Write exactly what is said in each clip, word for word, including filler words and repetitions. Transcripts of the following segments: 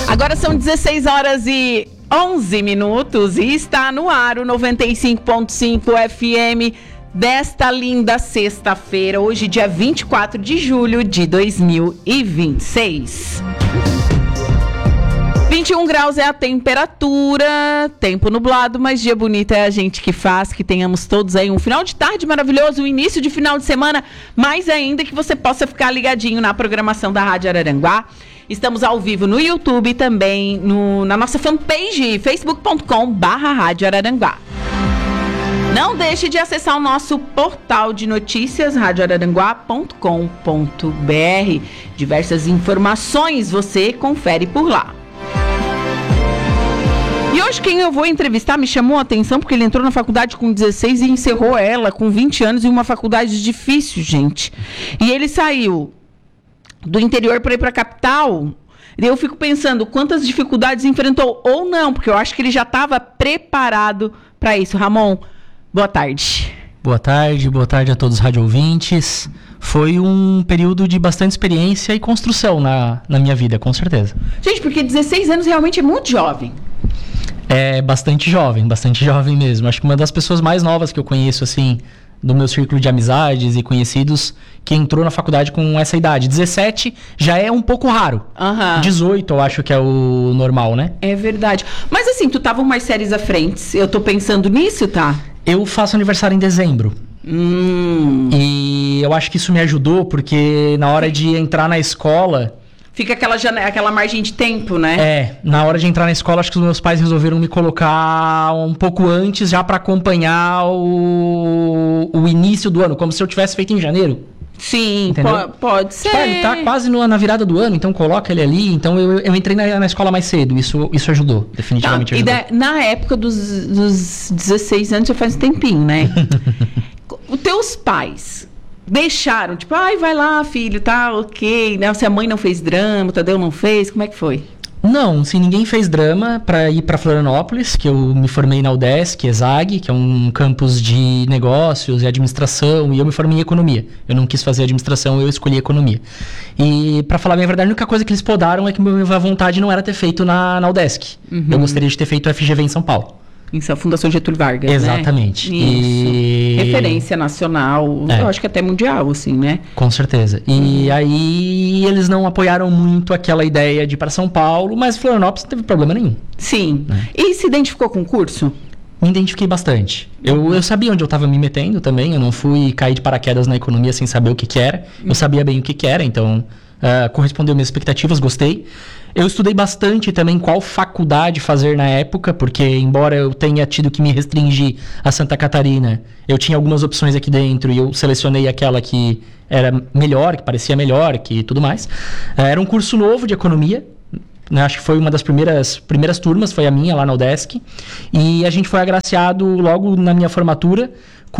Agora são dezesseis horas e onze minutos e está no ar o noventa e cinco ponto cinco F M desta linda sexta-feira, hoje dia vinte e quatro de julho de dois mil e vinte e seis. vinte e um graus é a temperatura, tempo nublado, mas dia bonito é a gente que faz, que tenhamos todos aí um final de tarde maravilhoso, um início de final de semana, mais ainda que você possa ficar ligadinho na programação da Rádio Araranguá. Estamos ao vivo no YouTube e também no, na nossa fanpage, facebook ponto com barra Rádio Araranguá. Não deixe de acessar o nosso portal de notícias, rádio araranguá ponto com ponto b r. Diversas informações você confere por lá. E hoje quem eu vou entrevistar me chamou a atenção porque ele entrou na faculdade com dezesseis e encerrou ela com vinte anos em uma faculdade difícil, gente. E ele saiu do interior para ir para a capital. E eu fico pensando quantas dificuldades enfrentou ou não, porque eu acho que ele já estava preparado para isso. Ramon, boa tarde. Boa tarde, boa tarde a todos os radioouvintes. Foi um período de bastante experiência e construção na, na minha vida, com certeza. Gente, porque dezesseis anos realmente é muito jovem. É bastante jovem, bastante jovem mesmo. Acho que uma das pessoas mais novas que eu conheço, assim, do meu círculo de amizades e conhecidos, que entrou na faculdade com essa idade. dezessete já é um pouco raro. Uhum. dezoito eu acho que é o normal, né? É verdade. Mas assim, tu tava umas séries à frente. Eu tô pensando nisso, tá? Eu faço aniversário em dezembro. Hum. E eu acho que isso me ajudou, porque na hora de entrar na escola... Fica aquela, janela, aquela margem de tempo, né? É, na hora de entrar na escola, acho que os meus pais resolveram me colocar um pouco antes, já para acompanhar o, o início do ano, como se eu tivesse feito em janeiro. Sim, po- pode ser. Tipo, ele tá quase no, na virada do ano, então coloca ele ali. Então eu, eu entrei na, na escola mais cedo, isso, isso ajudou, definitivamente tá, ajudou. E da, na época dos, dos dezesseis anos, já faz um tempinho, né? Os teus pais... deixaram, tipo, ai, vai lá, filho, tá, ok. Né? Se a mãe não fez drama, o Tadeu não fez, como é que foi? Não, se ninguém fez drama para ir para Florianópolis, que eu me formei na UDESC, ESAG, que é um campus de negócios e administração, e eu me formei em economia. Eu não quis fazer administração, eu escolhi economia. E, para falar bem a verdade, a única coisa que eles podaram é que minha vontade não era ter feito na, na UDESC. Uhum. Eu gostaria de ter feito o F G V em São Paulo. Isso, a Fundação Getúlio Vargas, exatamente. Né? Isso. E... referência nacional, é. Eu acho que até mundial, assim, né? Com certeza. E uhum. aí eles não apoiaram muito aquela ideia de ir para São Paulo, mas Florianópolis não teve problema nenhum. Sim. É. E se identificou com o curso? Me identifiquei bastante. Eu, eu sabia onde eu estava me metendo também, eu não fui cair de paraquedas na economia sem saber o que que era. Uhum. Eu sabia bem o que que era, então uh, correspondeu às minhas expectativas, gostei. Eu estudei bastante também qual faculdade fazer na época, porque embora eu tenha tido que me restringir a Santa Catarina, eu tinha algumas opções aqui dentro e eu selecionei aquela que era melhor, que parecia melhor, que tudo mais. Era um curso novo de economia, né? Acho que foi uma das primeiras, primeiras turmas, foi a minha lá na UDESC, e a gente foi agraciado logo na minha formatura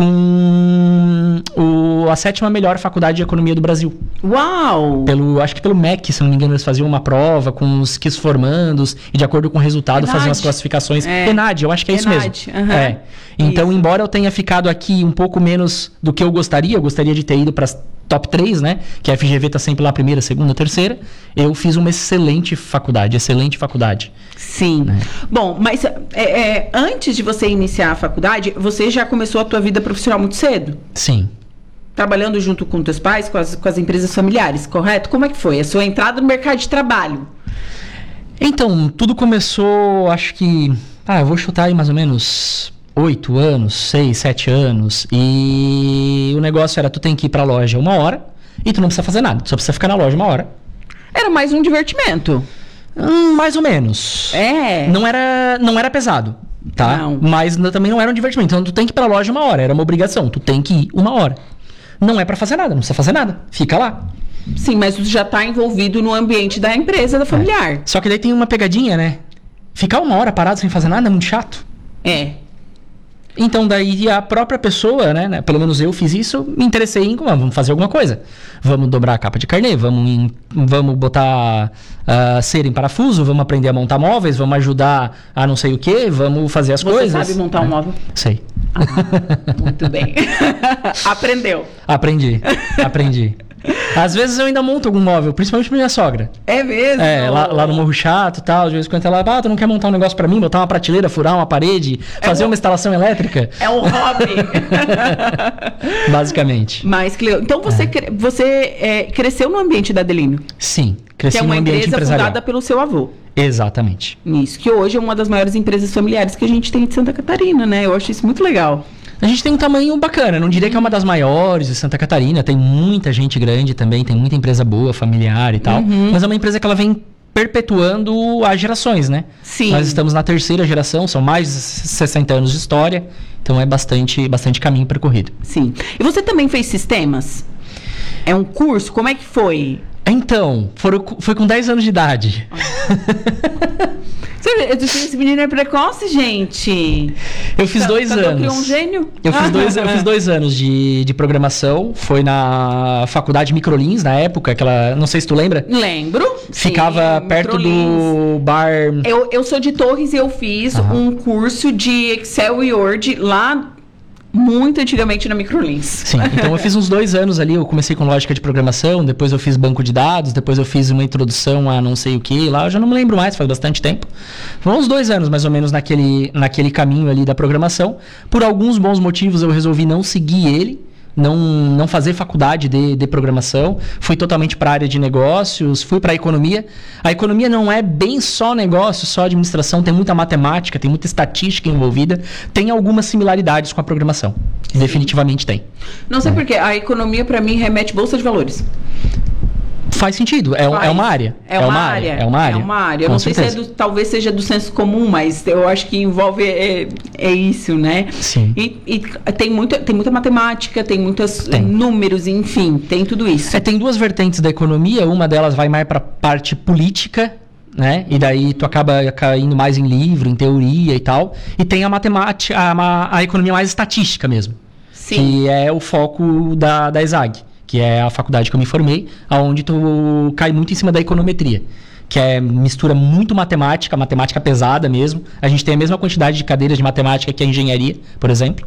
com o, a sétima melhor faculdade de economia do Brasil. Uau! Pelo, acho que pelo M E C, se não me engano, eles faziam uma prova com os que se formandos e de acordo com o resultado Enad. faziam as classificações. É. Enad, eu acho que é Enad. isso mesmo. Uhum. É. Então, isso. embora eu tenha ficado aqui um pouco menos do que eu gostaria, eu gostaria de ter ido para as top três, né? Que a F G V tá sempre lá primeira, segunda, terceira. Eu fiz uma excelente faculdade, excelente faculdade. Sim. Né? Bom, mas é, é, antes de você iniciar a faculdade, você já começou a tua vida profissional muito cedo? Sim. Trabalhando junto com teus pais, com as, com as empresas familiares, correto? Como é que foi a sua entrada no mercado de trabalho? Então, tudo começou, acho que... Ah, eu vou chutar aí mais ou menos... oito anos, seis, sete anos, e o negócio era, tu tem que ir pra loja uma hora, e tu não precisa fazer nada, tu só precisa ficar na loja uma hora. Era mais um divertimento. Hum, mais ou menos. É. Não era, não era pesado, tá? Não. Mas também não era um divertimento, então tu tem que ir pra loja uma hora, era uma obrigação, tu tem que ir uma hora. Não é pra fazer nada, não precisa fazer nada, fica lá. Sim, mas tu já tá envolvido no ambiente da empresa, da familiar. É. Só que daí tem uma pegadinha, né? Ficar uma hora parado sem fazer nada é muito chato. É. Então, daí a própria pessoa, né, né, pelo menos eu fiz isso, me interessei em, vamos fazer alguma coisa. Vamos dobrar a capa de carnê, vamos, em, vamos botar uh, cera em parafuso, vamos aprender a montar móveis, vamos ajudar a não sei o que, vamos fazer as Você coisas. Você sabe montar um móvel? Sei. Ah, muito bem. Aprendeu. Aprendi, aprendi. Às vezes eu ainda monto algum móvel, principalmente pra minha sogra. É mesmo? É, lá, lá no Morro Chato e tal, de vez em quando ela, ah, tu não quer montar um negócio pra mim, botar uma prateleira, furar uma parede, fazer um... uma instalação elétrica? É um hobby. Basicamente. Mas, Cleo, então você, é. cre... você é, cresceu no ambiente da Adelino? Sim, cresci no ambiente empresarial. Que é uma empresa fundada pelo seu avô. Exatamente. Isso, que hoje é uma das maiores empresas familiares que a gente tem de Santa Catarina, né? Eu acho isso muito legal. A gente tem um tamanho bacana, não diria que é uma das maiores de Santa Catarina, tem muita gente grande também, tem muita empresa boa, familiar e tal, uhum. mas é uma empresa que ela vem perpetuando as gerações, né? Sim. Nós estamos na terceira geração, são mais de sessenta anos de história, então é bastante, bastante caminho percorrido. Sim. E você também fez sistemas? É um curso? Como é que foi? Então, foram, foi com dez anos de idade. Esse menino é precoce, gente. Eu fiz dois Cadê anos. um gênio? Eu fiz dois, eu fiz dois anos de, de programação. Foi na faculdade Microlins, na época, aquela. Não sei se tu lembra. Lembro. Ficava sim, perto Microlins. Do bar. Eu, eu sou de Torres e eu fiz uhum. um curso de Excel e Word lá. Muito antigamente na Microlins. Sim, então eu fiz uns dois anos ali, eu comecei com lógica de programação, depois eu fiz banco de dados, depois eu fiz uma introdução a não sei o que lá, eu já não me lembro mais, faz bastante tempo. Foram uns dois anos mais ou menos naquele, naquele caminho ali da programação. Por alguns bons motivos eu resolvi não seguir ele, não, não fazer faculdade de, de programação, fui totalmente para a área de negócios, fui para a economia. A economia não é bem só negócio, só administração, tem muita matemática, tem muita estatística envolvida, tem algumas similaridades com a programação. Sim. Definitivamente tem. Não sei é. Porque a economia para mim remete bolsa de valores. Faz sentido, é, Faz. é uma área. É uma, é uma área. área. É uma área. É uma área. Eu não certeza. sei se é do, talvez seja do senso comum, mas eu acho que envolve é, é isso, né? Sim. E, e tem, muita, tem muita matemática, tem muitos números, enfim, tem tudo isso. É, tem duas vertentes da economia, uma delas vai mais para a parte política, né? E daí tu acaba caindo mais em livro, em teoria e tal. E tem a matemática, a, a economia mais estatística mesmo. Sim. Que é o foco da, da ESAG. Que é a faculdade que eu me formei, onde tu cai muito em cima da econometria, que é mistura muito matemática, matemática pesada mesmo. A gente tem a mesma quantidade de cadeiras de matemática que a engenharia, por exemplo,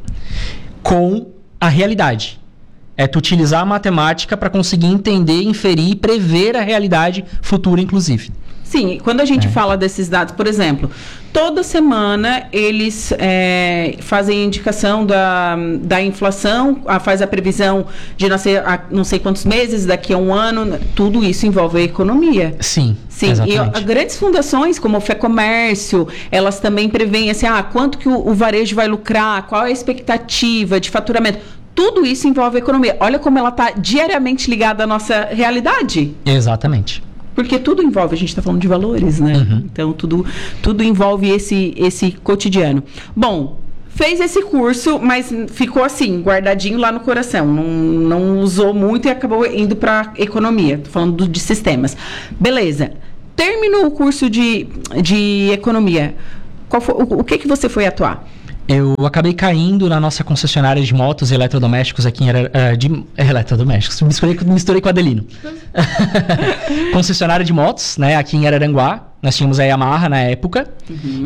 com a realidade. É tu utilizar a matemática para conseguir entender, inferir e prever a realidade futura, inclusive. Sim, quando a gente é. fala desses dados, por exemplo, toda semana eles é, fazem indicação da, da inflação, a, faz a previsão de nascer a não sei quantos meses, daqui a um ano, tudo isso envolve a economia. Sim, Sim, exatamente. E a, grandes fundações, como o FEComércio, elas também preveem assim, ah, quanto que o, o varejo vai lucrar, qual é a expectativa de faturamento. Tudo isso envolve a economia. Olha como ela está diariamente ligada à nossa realidade. Exatamente. Porque tudo envolve, a gente está falando de valores, né? Uhum. Então, tudo, tudo envolve esse, esse cotidiano. Bom, fez esse curso, mas ficou assim, guardadinho lá no coração. Não, não usou muito e acabou indo para economia. Estou falando de sistemas. Beleza. Terminou o curso de, de economia. Qual foi, o, o que, que você foi atuar? Eu acabei caindo na nossa concessionária de motos e eletrodomésticos aqui em Araranguá. De eletrodomésticos, misturei, misturei com a Adelino. Concessionária de motos, né, aqui em Araranguá. Nós tínhamos a Yamaha na época. Uhum.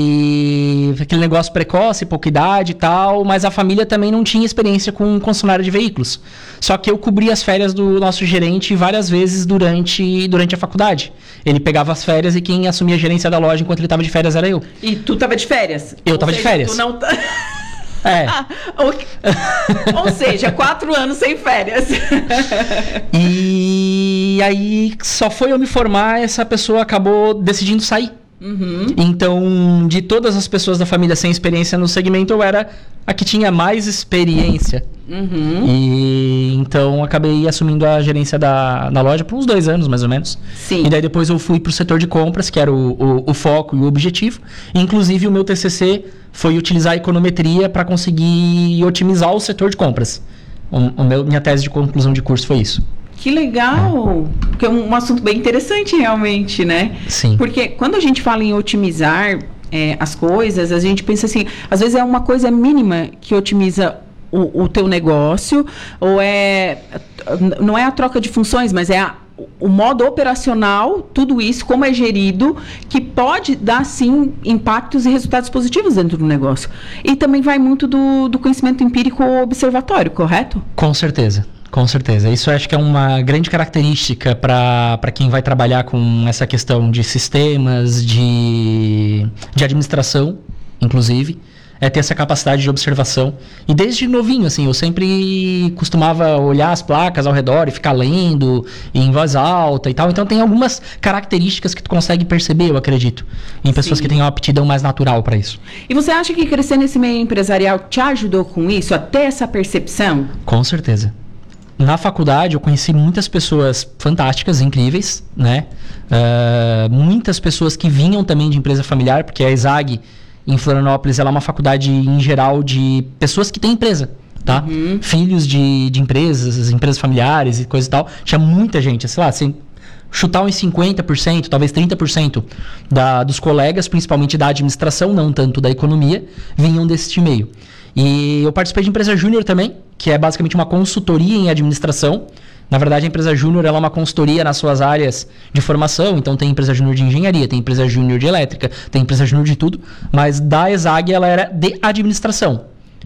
E aquele negócio precoce, pouca idade e tal, mas a família também não tinha experiência com concessionária de veículos. Só que eu cobri as férias do nosso gerente várias vezes durante, durante a faculdade. Ele pegava as férias e quem assumia a gerência da loja enquanto ele estava de férias era eu. E tu estava de férias? Eu estava de férias. Tu não tá... É. ou, ou seja, quatro anos sem férias. E aí, só foi eu me formar, essa pessoa acabou decidindo sair. Uhum. Então, de todas as pessoas da família sem experiência no segmento, eu era a que tinha mais experiência. Uhum. E então, acabei assumindo a gerência da, da loja por uns dois anos, mais ou menos. Sim. E daí, depois eu fui para o setor de compras, que era o, o, o foco e o objetivo. Inclusive, o meu T C C foi utilizar a econometria para conseguir otimizar o setor de compras. O, o meu, minha tese de conclusão de curso foi isso. Que legal! Porque é um assunto bem interessante realmente, né? Sim. Porque quando a gente fala em otimizar é, as coisas, a gente pensa assim, às vezes é uma coisa mínima que otimiza o, o teu negócio, ou é... não é a troca de funções, mas é a, o modo operacional, tudo isso, como é gerido, que pode dar, sim, impactos e resultados positivos dentro do negócio. E também vai muito do, do conhecimento empírico observatório, correto? Com certeza. Com certeza. Isso eu acho que é uma grande característica para quem vai trabalhar com essa questão de sistemas, de, de administração, inclusive. É ter essa capacidade de observação. E desde novinho, assim, eu sempre costumava olhar as placas ao redor e ficar lendo em voz alta e tal. Então tem algumas características que tu consegue perceber, eu acredito, em pessoas Sim. que têm uma aptidão mais natural para isso. E você acha que crescer nesse meio empresarial te ajudou com isso, a ter essa percepção? Com certeza. Na faculdade eu conheci muitas pessoas fantásticas, incríveis, né? Uh, muitas pessoas que vinham também de empresa familiar, porque a ESAG em Florianópolis, ela é uma faculdade, em geral, de pessoas que têm empresa, tá? Uhum. Filhos de, de empresas, empresas familiares e coisa e tal. Tinha muita gente, sei lá, assim, chutar uns cinquenta por cento, talvez trinta por cento da, dos colegas, principalmente da administração, não tanto da economia, vinham desse meio. E eu participei de empresa júnior também, que é basicamente uma consultoria em administração. Na verdade, a empresa júnior ela é uma consultoria nas suas áreas de formação. Então, tem empresa júnior de engenharia, tem empresa júnior de elétrica, tem empresa júnior de tudo. Mas da ESAG, ela era de administração.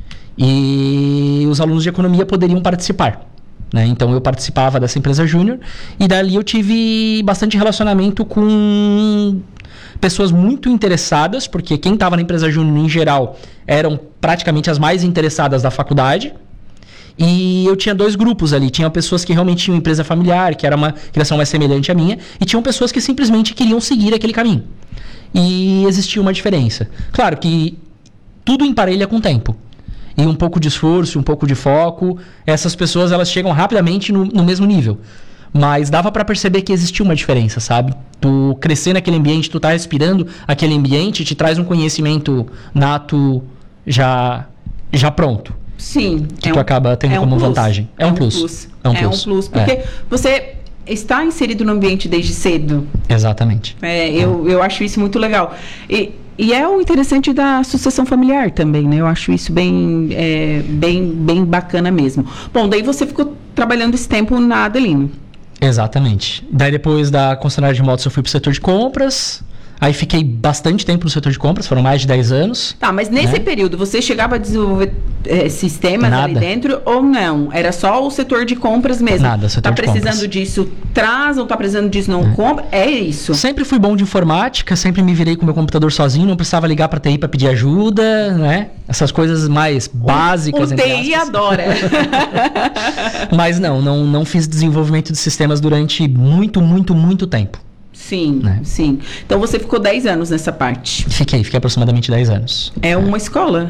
E os alunos de economia poderiam participar, né? Então, eu participava dessa empresa júnior. E dali eu tive bastante relacionamento com pessoas muito interessadas, porque quem estava na empresa júnior, em geral, eram praticamente as mais interessadas da faculdade. E eu tinha dois grupos ali. Tinha pessoas que realmente tinham empresa familiar, que era uma criação mais semelhante à minha, e tinham pessoas que simplesmente queriam seguir aquele caminho. E existia uma diferença. Claro que tudo emparelha com o tempo. E um pouco de esforço, um pouco de foco, essas pessoas elas chegam rapidamente no, no mesmo nível. Mas dava pra perceber que existia uma diferença, sabe? Tu crescer naquele ambiente, tu tá respirando aquele ambiente, te traz um conhecimento nato já, já pronto. Sim. Que é tu um, acaba tendo é um como plus. vantagem. É, é um plus. plus. É um plus. É um plus, porque é. você está inserido no ambiente desde cedo. Exatamente. É, eu, eu acho isso muito legal. E, e é o interessante da sucessão familiar também, né? Eu acho isso bem, é, bem, bem bacana mesmo. Bom, daí você ficou trabalhando esse tempo na Adelino. Exatamente. Daí depois da concessionária de motos eu fui pro setor de compras. Aí fiquei bastante tempo no setor de compras, foram mais de dez anos. Tá, mas nesse né? período você chegava a desenvolver é, sistemas Nada. ali dentro ou não? Era só o setor de compras mesmo? Nada, setor tá de precisando compras. disso, traz, ou tá precisando disso, não é. compra? É isso. Sempre fui bom de informática, sempre me virei com meu computador sozinho, não precisava ligar pra T I pra pedir ajuda, né? Essas coisas mais básicas. O T I adora. Mas não, não, não fiz desenvolvimento de sistemas durante muito, muito, muito tempo. Sim, né? sim. Então você ficou dez anos nessa parte. Fiquei, fiquei aproximadamente dez anos. É uma escola?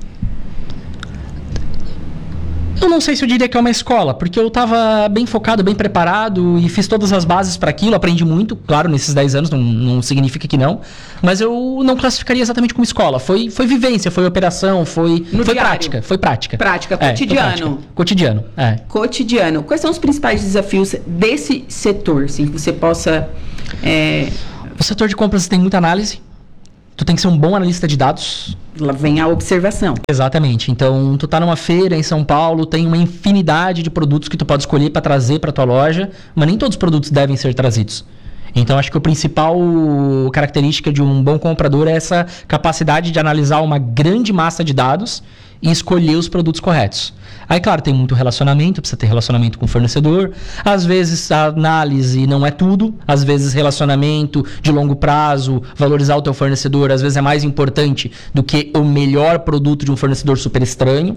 Eu não sei se eu diria que é uma escola, porque eu estava bem focado, bem preparado e fiz todas as bases para aquilo, aprendi muito, claro, nesses dez anos, não, não significa que não, mas eu não classificaria exatamente como escola. Foi, foi vivência, foi operação, foi, foi prática, foi prática. Prática, é, cotidiano. Prática. Cotidiano, é. Cotidiano. Quais são os principais desafios desse setor, assim, que você possa... É... O setor de compras tem muita análise. Tu tem que ser um bom analista de dados. Lá vem a observação. Exatamente. Então, tu tá numa feira em São Paulo, tem uma infinidade de produtos que tu pode escolher para trazer para tua loja, mas nem todos os produtos devem ser trazidos. Então, acho que a principal característica de um bom comprador é essa capacidade de analisar uma grande massa de dados e escolher os produtos corretos. Aí, claro, tem muito relacionamento, precisa ter relacionamento com o fornecedor. Às vezes, a análise não é tudo. Às vezes, relacionamento de longo prazo, valorizar o teu fornecedor, às vezes é mais importante do que o melhor produto de um fornecedor super estranho.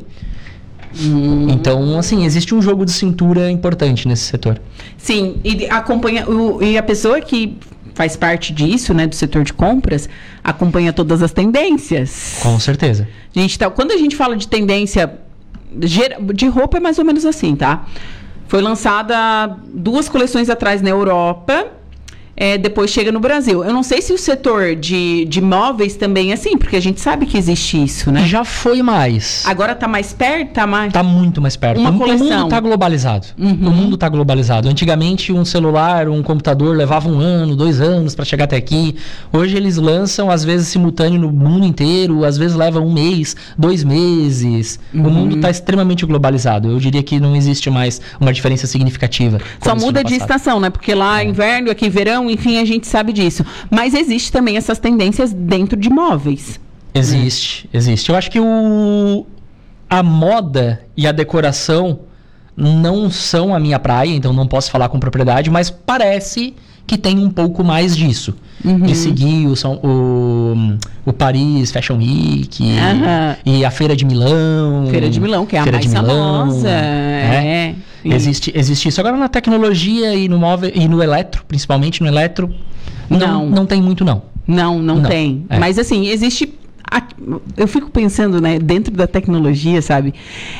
Hum. Então, assim, existe um jogo de cintura importante nesse setor. Sim, e acompanha o, e a pessoa que faz parte disso, né, do setor de compras, acompanha todas as tendências. Com certeza. Gente, tá, quando a gente fala de tendência de roupa, é mais ou menos assim, tá? Foi lançada duas coleções atrás na Europa. É, depois chega no Brasil. Eu não sei se o setor de, de móveis também é assim, porque a gente sabe que existe isso, né? Já foi mais. Agora tá mais perto? Tá, mais... tá muito mais perto. Uma o, coleção. o mundo tá globalizado. Uhum. O mundo tá globalizado. Antigamente, um celular, um computador levava um ano, dois anos para chegar até aqui. Hoje eles lançam, às vezes, simultâneo no mundo inteiro. Às vezes leva um mês, dois meses. Uhum. O mundo tá extremamente globalizado. Eu diria que não existe mais uma diferença significativa. Só muda de estação, né? Porque lá é inverno, aqui verão, enfim, a gente sabe disso. Mas existe também essas tendências dentro de móveis. Existe, existe. Eu acho que o, a moda e a decoração não são a minha praia, então não posso falar com propriedade, mas parece que tem um pouco mais disso. Uhum. De seguir o, o, o Paris Fashion Week uhum. e a Feira de Milão. Feira de Milão, que é a Feira mais de Milão, famosa. É. é. Existe, existe isso. Agora na tecnologia e no móvel e no eletro, principalmente no eletro, não, não, não tem muito não. Não, não, não tem. É. Mas assim, existe... Eu fico pensando, né, dentro da tecnologia, sabe?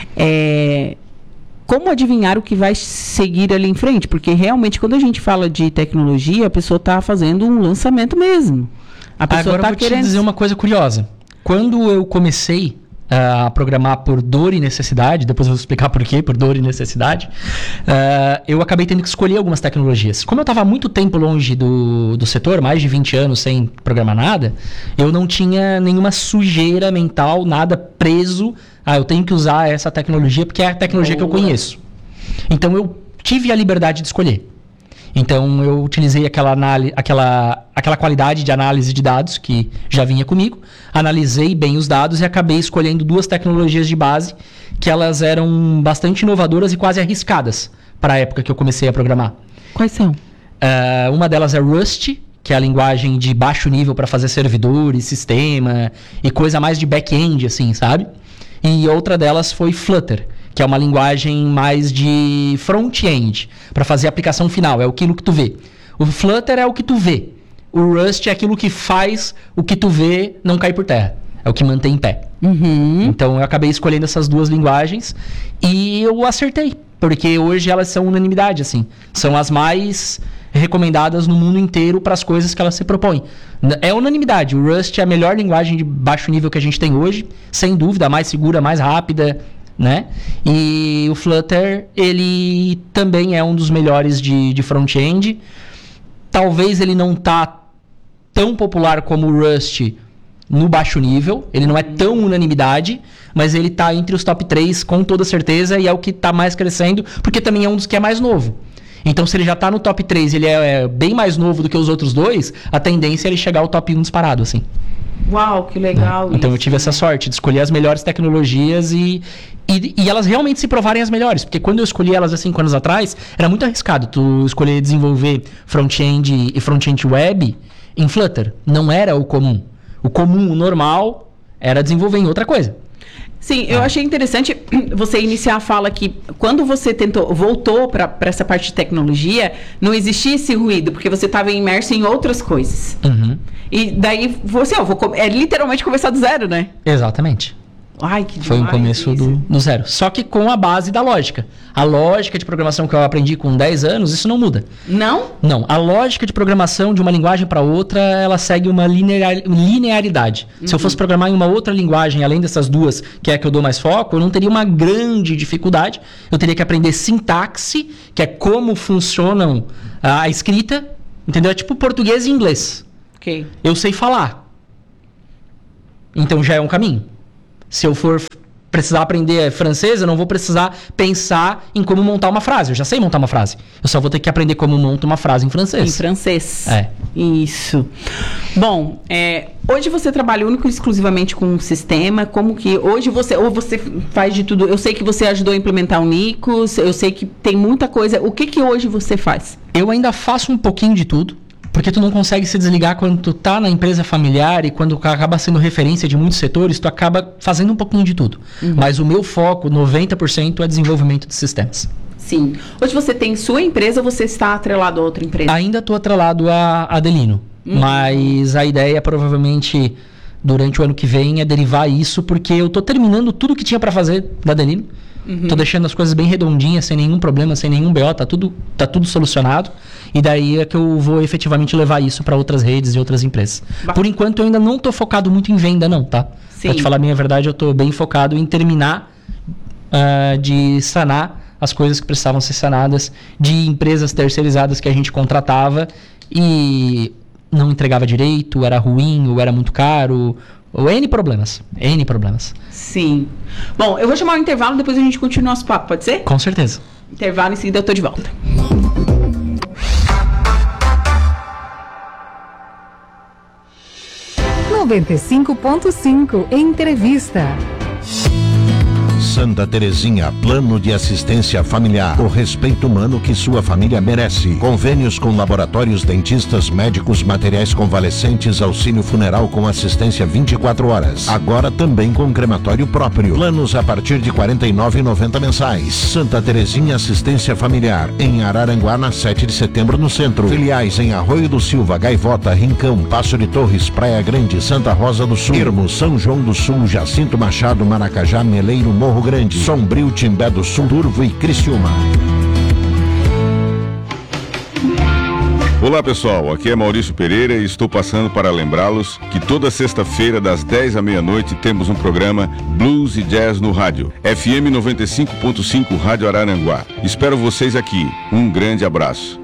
É... Como adivinhar o que vai seguir ali em frente? Porque realmente, quando a gente fala de tecnologia, a pessoa está fazendo um lançamento mesmo. A pessoa Agora tá eu vou querendo... te dizer uma coisa curiosa. Quando eu comecei uh, a programar por dor e necessidade, depois eu vou explicar por quê, por dor e necessidade, uh, eu acabei tendo que escolher algumas tecnologias. Como eu estava há muito tempo longe do, do setor, mais de vinte anos sem programar nada, eu não tinha nenhuma sujeira mental, nada preso. Ah, eu tenho que usar essa tecnologia porque é a tecnologia Boa. que eu conheço. Então, eu tive a liberdade de escolher. Então, eu utilizei aquela, análise, aquela, aquela qualidade de análise de dados que já vinha comigo, analisei bem os dados e acabei escolhendo duas tecnologias de base que elas eram bastante inovadoras e quase arriscadas para a época que eu comecei a programar. Quais são? Uh, uma delas é Rust, que é a linguagem de baixo nível para fazer servidores, sistema e coisa mais de back-end, assim, sabe? E outra delas foi Flutter, que é uma linguagem mais de front-end, para fazer a aplicação final, é aquilo que tu vê. O Flutter é o que tu vê. O Rust é aquilo que faz o que tu vê não cair por terra. É o que mantém em pé. Uhum. Então eu acabei escolhendo essas duas linguagens e eu acertei, porque hoje elas são unanimidade, assim. São as mais recomendadas no mundo inteiro para as coisas que elas se propõem. É unanimidade. O Rust é a melhor linguagem de baixo nível que a gente tem hoje, sem dúvida, a mais segura, a mais rápida, né? E o Flutter, ele também é um dos melhores de, de front-end. Talvez ele não tá tão popular como o Rust no baixo nível, ele não é tão unanimidade, mas ele tá entre os top três com toda certeza e é o que tá mais crescendo, porque também é um dos que é mais novo. Então, se ele já tá no top três, ele é, é bem mais novo do que os outros dois, a tendência é ele chegar ao top um disparado, assim. Uau, que legal né? Então, isso, eu tive né? essa sorte de escolher as melhores tecnologias e, e, e elas realmente se provarem as melhores. Porque quando eu escolhi elas há cinco anos atrás, era muito arriscado tu escolher desenvolver front-end e front-end web em Flutter. Não era o comum. O comum, o normal, era desenvolver em outra coisa. Sim, eu achei interessante você iniciar a fala que quando você tentou, voltou para essa parte de tecnologia, não existia esse ruído, porque você estava imerso em outras coisas. Uhum. E daí você, ó, vou, é literalmente começar do zero, né? Exatamente. Ai, que Foi um começo do, do zero. Só que com a base da lógica. A lógica de programação que eu aprendi com dez anos, isso não muda. Não? Não. A lógica de programação de uma linguagem para outra, ela segue uma linear, linearidade. Uhum. Se eu fosse programar em uma outra linguagem, além dessas duas, que é a que eu dou mais foco, eu não teria uma grande dificuldade. Eu teria que aprender sintaxe, que é como funcionam a escrita. Entendeu? É tipo português e inglês. Ok. Eu sei falar. Então já é um caminho. Se eu for precisar aprender francês, eu não vou precisar pensar em como montar uma frase. Eu já sei montar uma frase. Eu só vou ter que aprender como monta uma frase em francês. Em francês. É. Isso. Bom, é, hoje você trabalha único e exclusivamente com um sistema. Como que hoje você... Ou você faz de tudo... Eu sei que você ajudou a implementar o Nicos. Eu sei que tem muita coisa. O que que hoje você faz? Eu ainda faço um pouquinho de tudo. Porque tu não consegue se desligar quando tu tá na empresa familiar e quando acaba sendo referência de muitos setores, tu acaba fazendo um pouquinho de tudo. Uhum. Mas o meu foco, noventa por cento, é desenvolvimento de sistemas. Sim. Hoje você tem sua empresa ou você está atrelado a outra empresa? Ainda estou atrelado a, a Adelino. Uhum. Mas a ideia, provavelmente, durante o ano que vem, é derivar isso, porque eu estou terminando tudo que tinha para fazer da Adelino. Uhum. Tô deixando as coisas bem redondinhas, sem nenhum problema, sem nenhum B O, tá tudo, tá tudo solucionado. E daí é que eu vou efetivamente levar isso para outras redes e outras empresas. Bah. Por enquanto eu ainda não tô focado muito em venda não, tá? Sim. Pra te falar a minha verdade, eu tô bem focado em terminar uh, de sanar as coisas que precisavam ser sanadas de empresas terceirizadas que a gente contratava e não entregava direito, era ruim ou era muito caro... Ou N problemas. N problemas. Sim. Bom, eu vou chamar o intervalo, depois a gente continua nosso papo, pode ser? Com certeza. Intervalo, em seguida eu tô de volta. noventa e cinco ponto cinco Entrevista. Santa Terezinha, plano de assistência familiar. O respeito humano que sua família merece. Convênios com laboratórios, dentistas, médicos, materiais convalescentes, auxílio funeral com assistência vinte e quatro horas. Agora também com crematório próprio. Planos a partir de quarenta e nove reais e noventa centavos mensais. Santa Terezinha Assistência Familiar, em Araranguá, na sete de setembro, no centro. Filiais em Arroio do Silva, Gaivota, Rincão, Passo de Torres, Praia Grande, Santa Rosa do Sul, Ermo, São João do Sul, Jacinto Machado, Maracajá, Meleiro, Morro Grande, Sombrio, Timbé do Sul, Turvo e Criciúma. Olá pessoal, aqui é Maurício Pereira e estou passando para lembrá-los que toda sexta-feira das dez à meia-noite temos um programa Blues e Jazz no rádio, F M noventa e cinco ponto cinco Rádio Araranguá. Espero vocês aqui. Um grande abraço.